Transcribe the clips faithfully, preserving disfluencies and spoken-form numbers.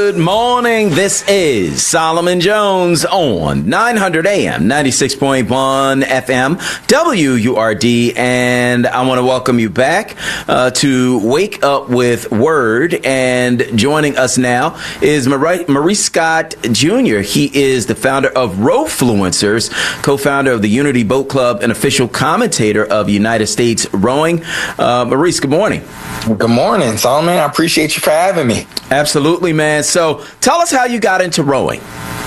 Good morning. This is Solomon Jones on nine hundred A M, ninety-six point one F M, W U R D, and I want to welcome you back uh, to Wake Up with Word. And joining us now is Maurice, Maurice Scott Junior He is the founder of Rowfluencers, co-founder of the Unity Boat Club, and official commentator of United States Rowing. Uh, Maurice, good morning. Good morning, Solomon. I appreciate you for having me. Absolutely, man. So tell us how you got into rowing.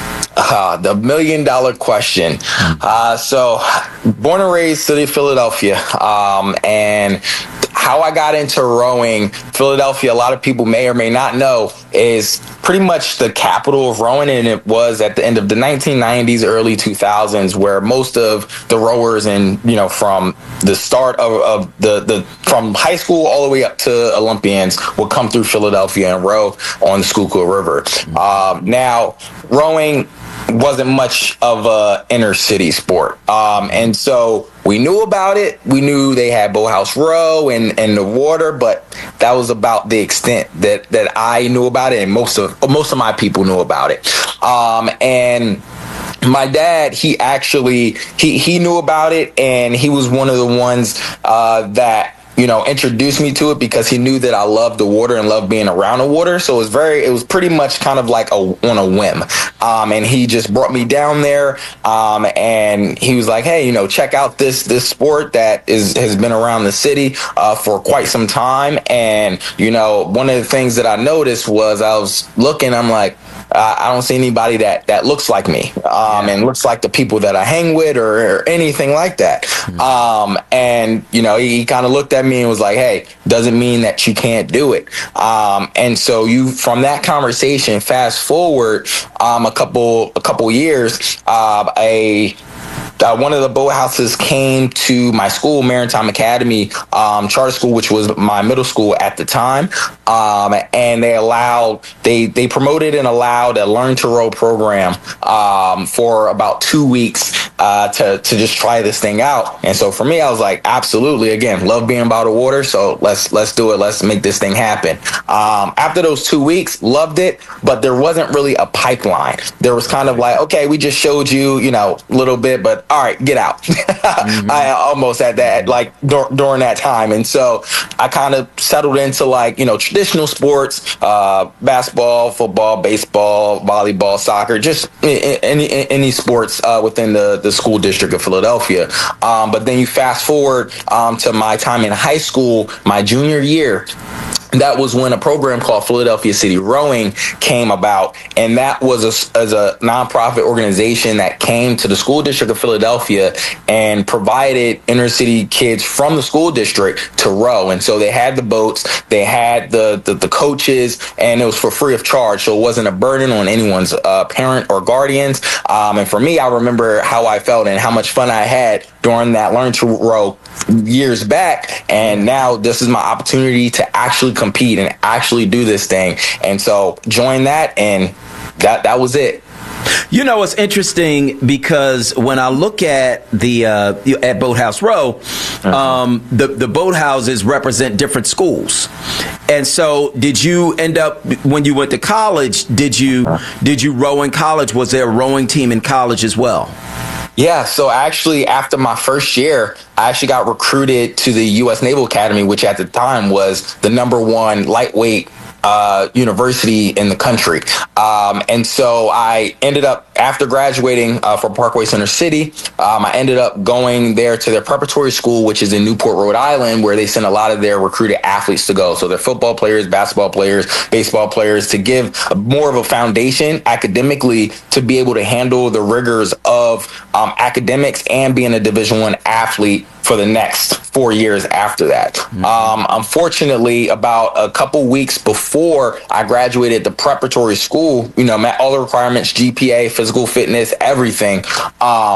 Uh, the million dollar question. Uh, so born and raised city of Philadelphia. Um, and how I got into rowing, Philadelphia, a lot of people may or may not know, is pretty much the capital of rowing. And it was at the end of the nineteen nineties, early two thousands, where most of the rowers and, you know, from the start of, of the, the, from high school all the way up to Olympians would come through Philadelphia and row on the Schuylkill River. Um, now, rowing wasn't much of a inner city sport. Um, and so we knew about it. We knew they had Boathouse Row and, and the water, but that was about the extent that, that I knew about it, and most of most of my people knew about it. Um, and my dad, he actually he he knew about it, and he was one of the ones uh, that, you know, introduced me to it because he knew that I loved the water and loved being around the water. So it was very, it was pretty much kind of like a, on a whim. Um, and he just brought me down there. Um, and he was like, hey, you know, check out this, this sport that is, has been around the city, uh, for quite some time. And, you know, one of the things that I noticed was I was looking, I'm like, Uh, I don't see anybody that, that looks like me, um, and looks like the people that I hang with, or, or anything like that. Mm-hmm. Um, and, you know, he, he kind of looked at me and was like, hey, doesn't mean that you can't do it. Um, and so you, from that conversation, fast forward um, a couple, a couple years, uh, a Uh, one of the boathouses came to my school, Maritime Academy um, Charter School, which was my middle school at the time, um, and they allowed, they they promoted and allowed a Learn to Row program um, for about two weeks uh, to to just try this thing out. And so for me, I was like, absolutely, again, love being by the water, so let's let's do it, let's make this thing happen. Um, after those two weeks, loved it, but there wasn't really a pipeline. There was kind of like, okay, we just showed you, you know, a little bit, but all right, get out. Mm-hmm. I almost had that, like, dur- during that time. And so I kind of settled into, like, you know, traditional sports, uh, basketball, football, baseball, volleyball, soccer, just any any sports uh, within the, the school district of Philadelphia. Um, but then you fast forward um, to my time in high school, my junior year. That was when a program called Philadelphia City Rowing came about, and that was a, as a nonprofit organization that came to the school district of Philadelphia and provided inner city kids from the school district to row. And so they had the boats, they had the the, the coaches, and it was for free of charge, so it wasn't a burden on anyone's uh, parent or guardians. Um, and for me, I remember how I felt and how much fun I had during that Learn to Row years back, and now this is my opportunity to actually compete and actually do this thing. And so join that, and that that was it. You know, it's interesting because when I look at the uh, at Boathouse Row, um, the the boathouses represent different schools, and so did you end up, when you went to college? Did you did you row in college? Was there a rowing team in college as well? Yeah, so actually after my first year, I actually got recruited to the U S Naval Academy, which at the time was the number one lightweight uh, university in the country. Um, and so I ended up, after graduating uh, from Parkway Center City, um, I ended up going there to their preparatory school, which is in Newport, Rhode Island, where they send a lot of their recruited athletes to go. So they're football players, basketball players, baseball players, to give a, more of a foundation academically to be able to handle the rigors of um, academics and being a Division One athlete for the next four years after that. Mm-hmm. Um, unfortunately, about a couple weeks before I graduated the preparatory school, you know, met all the requirements, G P A, physical fitness, everything. Um, I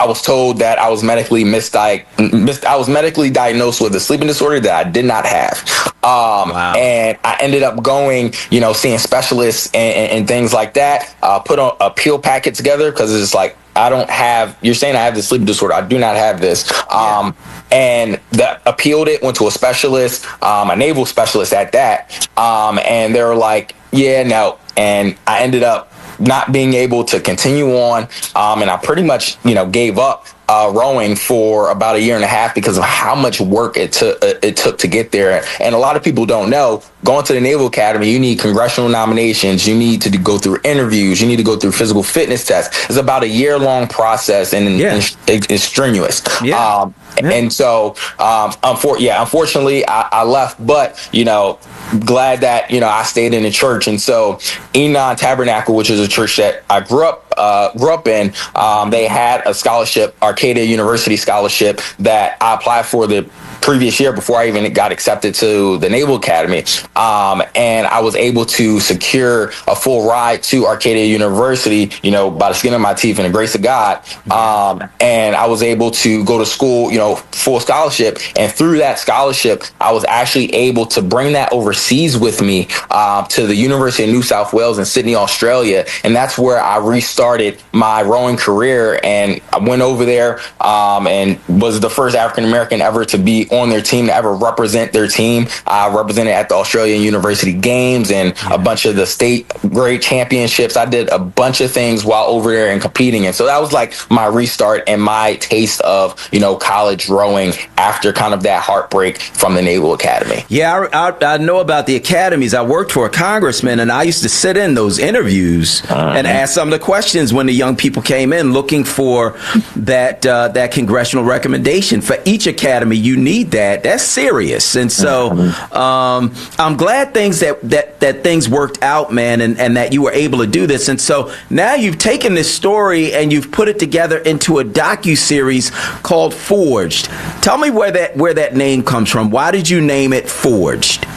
I was told that I was medically misdiagnosed. I was medically diagnosed with a sleeping disorder that I did not have. Um, wow. And I ended up going, you know, seeing specialists and, and, and things like that. Uh, put a appeal packet together because it's like, I don't have, you're saying I have this sleeping disorder. I do not have this. Um, and the, appealed it, went to a specialist, um, a naval specialist at that. Um, and they were like, yeah, no. And I ended up not being able to continue on. Um, and I pretty much, you know, gave up uh, rowing for about a year and a half because of how much work it took it took to get there. And a lot of people don't know, going to the Naval Academy, you need congressional nominations, you need to go through interviews, you need to go through physical fitness tests. It's about a year long process, and, yeah. and it's, it's strenuous. Yeah. Um, yeah. And so, um, unfor- yeah, unfortunately, I, I left, but, you know, glad that, you know, I stayed in the church. And so Enon Tabernacle, which is a church that I grew up uh, grew up in, um, they had a scholarship, Arcadia University scholarship, that I applied for the previous year before I even got accepted to the Naval Academy. Um, and I was able to secure a full ride to Arcadia University, you know, by the skin of my teeth and the grace of God. Um, and I was able to go to school, you know, full scholarship. And through that scholarship, I was actually able to bring that overseas with me uh, to the University of New South Wales in Sydney, Australia. And that's where I restarted my rowing career. And I went over there um, and was the first African-American ever to be on their team, to ever represent their team. I represented at the Australian University Games and a bunch of the state grade championships. I did a bunch of things while over there and competing. And so that was like my restart and my taste of, you know, college rowing after kind of that heartbreak from the Naval Academy. Yeah, I, I, I know about the academies. I worked for a congressman, and I used to sit in those interviews uh-huh. and ask some of the questions when the young people came in looking for that uh, that congressional recommendation. For each academy, you need that. That's serious. And so um, I'm glad things that, that, that things worked out, man, and, and that you were able to do this. And so now you've taken this story and you've put it together into a docuseries called Forged. Tell me where that where that name comes from. Why did you name it Forged?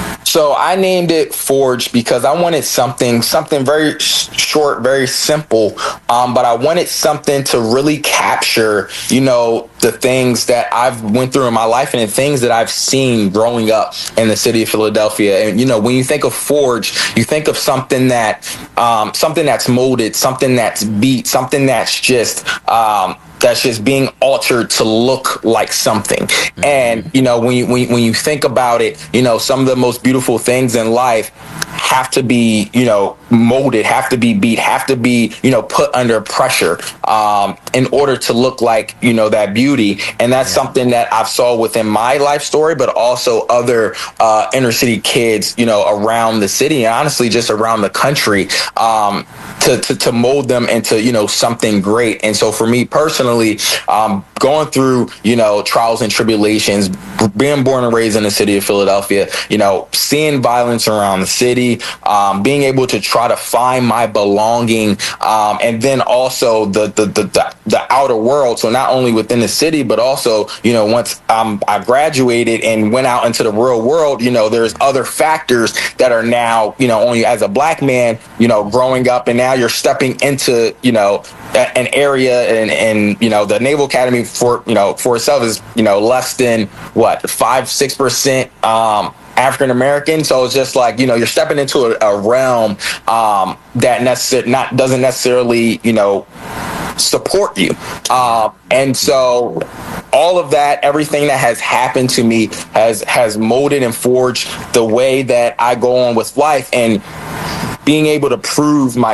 So I named it Forged because I wanted something, something very short, very simple, um, but I wanted something to really capture, you know, the things that I've went through in my life and the things that I've seen growing up in the city of Philadelphia. And, you know, when you think of Forged, you think of something that, um, something that's molded, something that's beat, something that's just, um, that's just being altered to look like something. Mm-hmm. And, you know, when you, when, when you think about it, you know, some of the most beautiful things in life have to be, you know, molded, have to be beat, have to be, you know, put under pressure um, in order to look like, you know, that beauty. And that's yeah. something that I've saw within my life story, but also other uh, inner city kids, you know, around the city and honestly just around the country um, to, to, to mold them into, you know, something great. And so for me personally, um, going through, you know, trials and tribulations, being born and raised in the city of Philadelphia, you know, seeing violence around the city, um, being able to try to find my belonging, um, and then also the, the the the the outer world. So not only within the city, but also, you know, once um, I graduated and went out into the real world, you know, there's other factors that are now, you know, only as a black man, you know, growing up, and now you're stepping into, you know, an area and, and, you know, the Naval Academy for, you know, for itself is, you know, less than what, five, six percent, um, African American. So it's just like, you know, you're stepping into a, a realm, um, that necessar- not, doesn't necessarily, you know, support you. Uh, and so all of that, everything that has happened to me has, has molded and forged the way that I go on with life, and being able to prove my